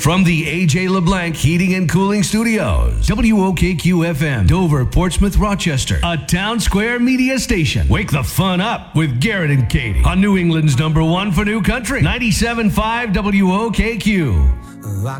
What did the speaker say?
from the AJ LeBlanc Heating and Cooling Studios. WOKQ-FM, Dover, Portsmouth, Rochester. A Town Square media station. Wake the fun up with Garrett and Katie on New England's #1 for New Country. 97.5 WOKQ.